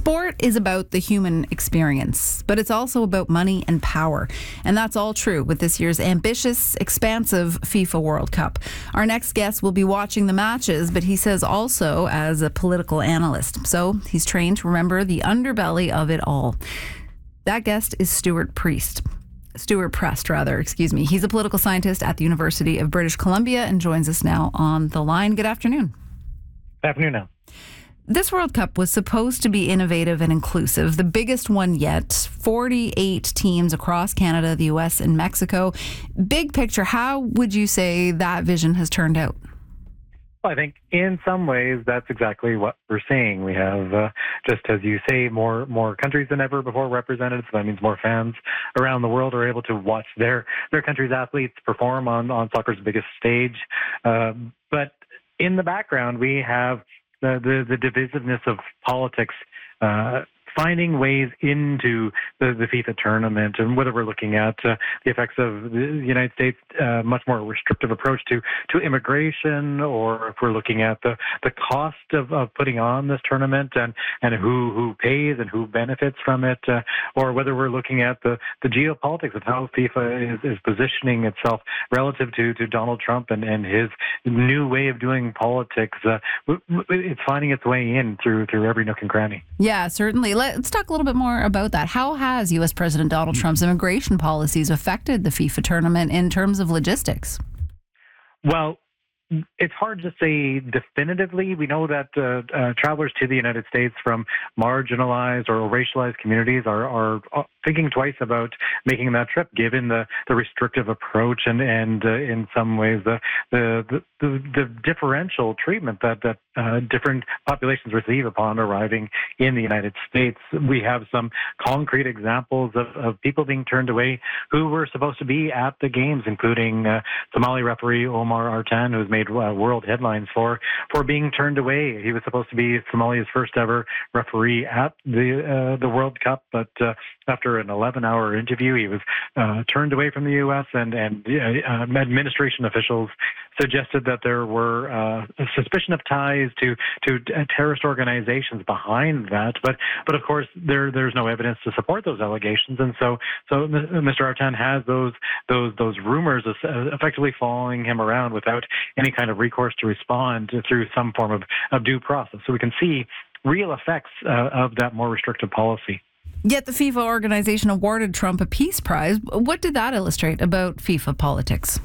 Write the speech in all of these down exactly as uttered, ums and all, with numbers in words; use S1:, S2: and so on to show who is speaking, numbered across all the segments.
S1: Sport is about the human experience, but it's also about money and power. And that's all true with this year's ambitious, expansive FIFA World Cup. Our next guest will be watching the matches, but he says also as a political analyst. So he's trained to remember the underbelly of it all. That guest is Stuart Priest. Stuart Prest, rather, excuse me. He's a political scientist at the University of British Columbia and joins us now on the line. Good afternoon.
S2: Good afternoon now.
S1: This World Cup was supposed to be innovative and inclusive, the biggest one yet. forty-eight teams across Canada, the U S, and Mexico. Big picture, how would you say that vision has turned out?
S2: Well, I think in some ways that's exactly what we're seeing. We have, uh, just as you say, more more countries than ever before represented. So that means more fans around the world are able to watch their their country's athletes perform on, on soccer's biggest stage. Uh, but in the background, we have the, the, the divisiveness of politics uh, finding ways into the, the FIFA tournament, and whether we're looking at uh, the effects of the United States' uh, much more restrictive approach to, to immigration, or if we're looking at the, the cost of, of putting on this tournament and, and who, who pays and who benefits from it, uh, or whether we're looking at the, the geopolitics of how FIFA is, is positioning itself relative to, to Donald Trump and, and his new way of doing politics. Uh, it's finding its way in through, through every nook and cranny.
S1: Yeah, certainly. Let's talk a little bit more about that. How has U S President Donald Trump's immigration policies affected the FIFA tournament in terms of logistics?
S2: Well, it's hard to say definitively. We know that uh, uh, travelers to the United States from marginalized or racialized communities are, are thinking twice about making that trip, given the, the restrictive approach and, and uh, in some ways the the, the, the, the differential treatment that, that uh, different populations receive upon arriving in the United States. We have some concrete examples of, of people being turned away who were supposed to be at the games, including uh, Somali referee Omar Artan, who's made uh, world headlines for, for being turned away. He was supposed to be Somalia's first ever referee at the uh, the World Cup, but uh, after an eleven-hour interview, he was uh, turned away from the U S, and, and uh, administration officials suggested that there were uh, a suspicion of ties to to terrorist organizations behind that. But but of course, there there's no evidence to support those allegations, and so so Mister Artan has those those those rumors effectively following him around without any kind of recourse to respond through some form of, of due process. So we can see real effects uh, of that more restrictive policy.
S1: Yet the FIFA organization awarded Trump a peace prize. What did that illustrate about FIFA politics?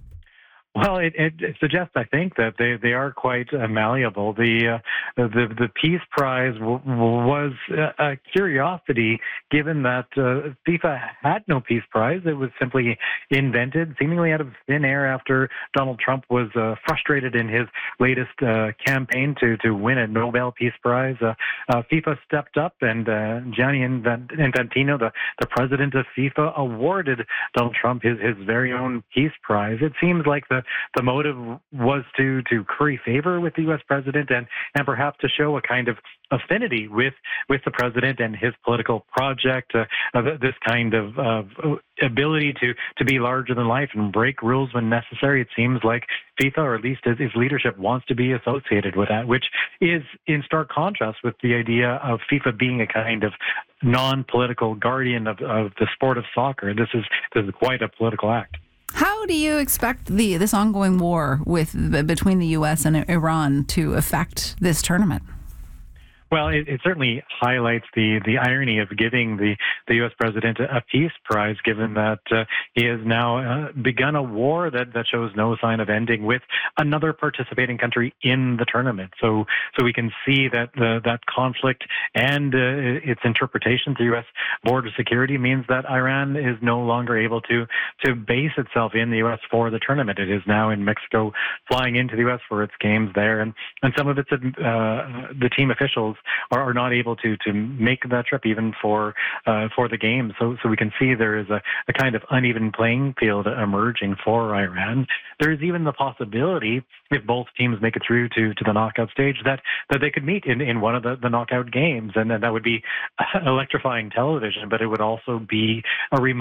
S2: Well, it, it, it suggests, I think, that they, they are quite uh, malleable. The, uh, the the Peace Prize w- was a curiosity, given that uh, FIFA had no Peace Prize. It was simply invented, seemingly out of thin air, after Donald Trump was uh, frustrated in his latest uh, campaign to, to win a Nobel Peace Prize. Uh, uh, FIFA stepped up, and uh, Gianni Infantino, the, the president of FIFA, awarded Donald Trump his, his very own Peace Prize. It seems like the The motive was to, to curry favor with the U S president and, and perhaps to show a kind of affinity with, with the president and his political project, uh, uh, this kind of uh, ability to, to be larger than life and break rules when necessary. It seems like FIFA, or at least its, its leadership, wants to be associated with that, which is in stark contrast with the idea of FIFA being a kind of non-political guardian of, of the sport of soccer. This is, this is quite a political act.
S1: How do you expect the this ongoing war with between the U S and Iran to affect this tournament?
S2: Well, it, it certainly highlights the, the irony of giving the, the U S president a peace prize, given that uh, he has now uh, begun a war that, that shows no sign of ending with another participating country in the tournament. So so we can see that the, that conflict and uh, its interpretation to U S border security means that Iran is no longer able to, to base itself in the U S for the tournament. It is now in Mexico, flying into the U S for its games there, and, and some of its uh, the team officials Are, are not able to to make that trip even for uh, for the game. So so we can see there is a, a kind of uneven playing field emerging for Iran. There is even the possibility, if both teams make it through to, to the knockout stage, that, that they could meet in, in one of the, the knockout games, and then that would be electrifying television, but it would also be a reminder